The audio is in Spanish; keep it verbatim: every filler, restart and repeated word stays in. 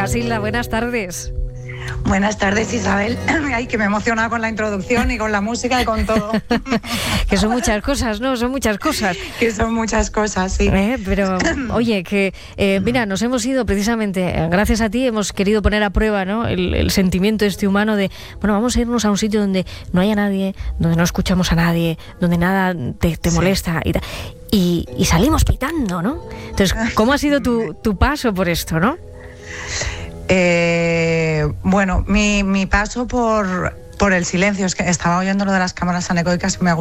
Casilda, buenas tardes. Buenas tardes, Isabel. Ay, que me he emocionado con la introducción y con la música y con todo. Que son muchas cosas, ¿no? Son muchas cosas. Que son muchas cosas, sí. Eh, pero, oye, que, eh, mira, nos hemos ido precisamente, gracias a ti, hemos querido poner a prueba, ¿no? El, el sentimiento este humano de, bueno, vamos a irnos a un sitio donde no haya nadie, donde no escuchamos a nadie, donde nada te, te molesta y tal. Y, y salimos pitando, ¿no? Entonces, ¿cómo ha sido tu, tu paso por esto, no? Eh, bueno, mi, mi paso por, por el silencio, es que estaba oyendo lo de las cámaras anecoicas y me ha